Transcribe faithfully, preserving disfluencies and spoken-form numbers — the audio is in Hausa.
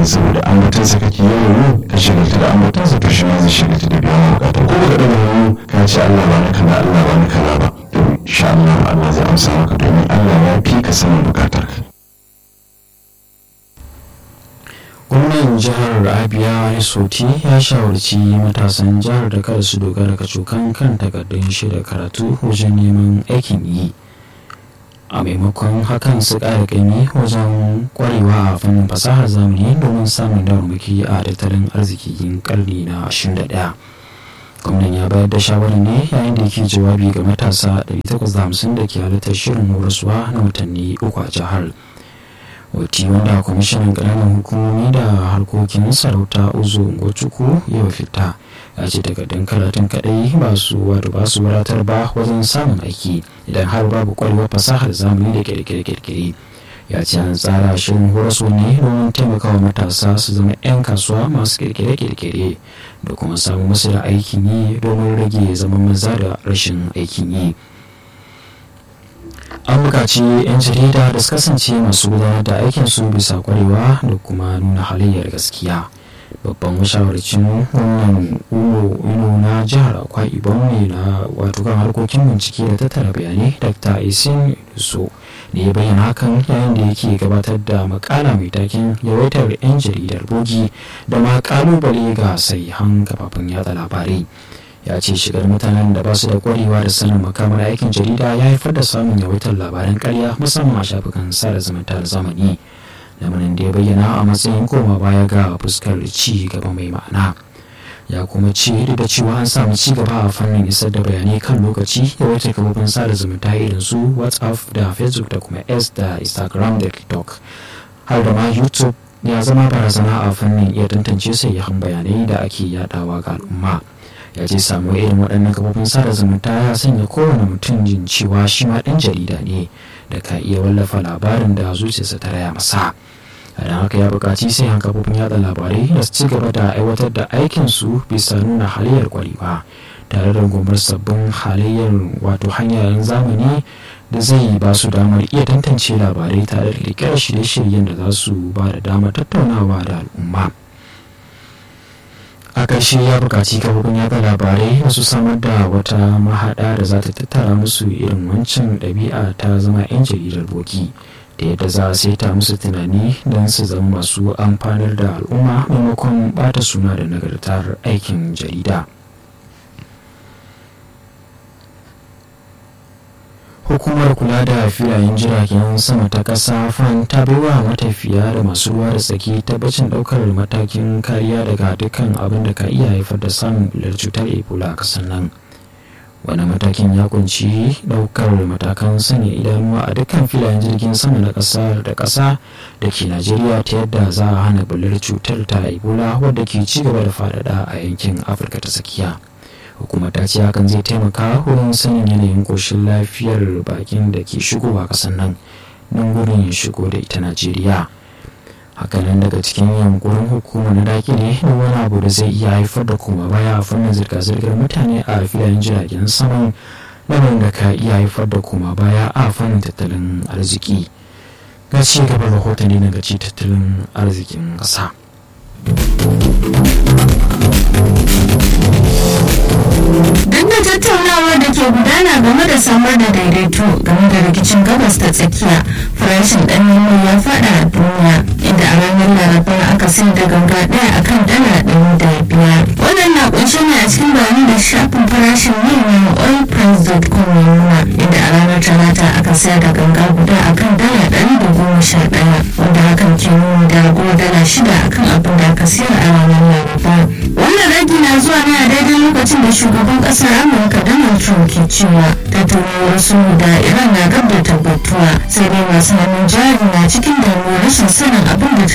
saboda ambatansa kake yawan ka shagalta da ambatansa to shi ma zai shagalta da biyan bukata ko baka daga hannu ka ce Allah ba ni kaza Allah ba ni kaza ba to insha Allah Allah zai amsa maka domin Allah ya fi ka sanin bukatarka. Gwamnan jihar Abia Risoti ya shawarci matasan jihar da kada su dogara kacokan kan takardun shaidar karatu wajen neman aikin yi. A maimakon hakan su ƙara ƙaimi wajen ƙwarewa a fannin fasahar zamani domin samun damarmaki a tattalin arzikin ƙarni na ashirin da ɗaya. Gwamnan ya bayar da shawarar ne yayin da yake jawabi ga matasa ɗari takwas da hamsin da ke halartar shirin horaswa na watanni uku a jihar. Wati wanda kwamishinan ƙananan hukumomi da harkokin sarauta Uzo Ngochukwu ya fita ya ce takardun karatun kadai ba su wato ba su wadatar ba wajen samun aiki idan har babu kwarewar fasahar zamani da kirkire-kirkire. Ya ce an tsara shirin horaswa ne domin taimakawa matasa su zama 'yan kasuwa masu kirkire-kirkire da kuma samun masu da aikin yi domin rage zaman maza da rashin aikin yi. An buƙaci 'yan jarida da su kasance masu gudanar da aikinsu bisa kwarewa da kuma nuna halayyar gaskiya. Babban mashawarcin wannan ulo na jihar Akwa Ibom ne na wato kan harkokin bincike da tattara bayanai Dr. Isin So ne ya bayyana hakan yayin da yake gabatar da makala mai taken yawaitar 'yan jaridar bogi da ma kalubale ga sahihan kafafen yada labarai. Ya ce shigar mutanen da ba su da kwarewa da sanin makamar aikin jarida ya haifar da samun yawaitar labaran karya musamman a shafukan sada zumunta da zamani, lamarin da ya bayyana a matsayin koma baya ga fuskar ci gaba mai ma'ana. Ya kuma ce da cewa an samu ci gaba a fannin isar da bayanai kan lokaci, yawaitar kafofin sada zumunta irin su WhatsApp da Facebook da kuma X da Instagram da TikTok har da ma YouTube ya zama barazana a fannin iya tantance sahihan bayanai da ake yadawa ga al'umma. Ya ce samu irin waɗannan kafofin sada zumunta ya sanya kowane mutum jin cewa shi ma ɗan jarida ne da ka iya wallafa labarin da zuciyarsa ta raya masa. A don haka ya buƙaci sai han kafofin yada labarai da su ci gaba da aiwatar da aikinsu bisa nuna halayyar kwarewa tare da gomar sabbin halayyar wato hanyoyin zamani da zai ba su damar iya tantance labarai tare da ƙirƙirar shirye-shiryen da za su ba da damar tattaunawa da al'umma. A ƙarshe ya buƙaci kafofin yaɗa labarai da su samar da wata mahaɗa da za ta tattara musu irin wancan ɗabi'a ta zama 'yan jaridar bogi da yadda za a saita musu tunani don su zama masu amfanar da al'umma maimakon ɓata suna da nagartar aikin jarida. Hukumar kula da filayen jiragen sama ta ƙasa fan ta baiwa matafiya da masu ruwa da tsaki tabbacin ɗaukar matakin kariya daga dukkan abin da ka iya haifar da samun bular cutar ebola a ƙasar nan. Wani matakin ya kunshi ɗaukar matakan sanya idanuwa a dukkan filayen jirgin sama na ƙasa da ƙasa da ke Najeriya ta yadda za a hana bular cutar ta ebola wadda ke ci gaba da faɗaɗa a yankin Afirka ta tsakiya. Hukumar ta ce hakan zai taimaka wurin sanin yanayin koshin lafiyar bakin da ke shigowa kasan nan don gudun ya shigo da ita Najeriya. Hakanan daga cikin yankurin hukumar na dakile da wani abu da zai iya haifar da koma baya a fannin zirga-zirgar mutane a filayen jiragen saman, lamarin da ka iya haifar da koma baya a fannin tattalin arziki. Ga ci gaban rahotanni na gaci tattalin arzikin ƙasa. Duk da tattaunawar da ke gudana game da samar da daidaito game da rikicin gabas ta tsakiya, farashin ɗan nemo ya faɗa a duniya, inda a ranar laraba aka sayar da ganga ɗaya akan dala ɗari da biyar. Wannan na ƙunshe ne a cikin bayanin da shafin farashin mai na oil price dot com ya nuna, inda a ranar talata aka sayar da ganga guda akan dala ɗari da goma sha ɗaya, wanda hakan ke nuni da ragowar dala shida akan abin da aka sayar a ranar laraba. Wannan ragi na zuwa ne a daidai lokacin da shugaban kasar Amurka Donald Trump ke cewa tattaunawar sulhu da Iran na gab da tabbatuwa, sai dai masu hannun jari na cikin damuwar rashin sanin abin da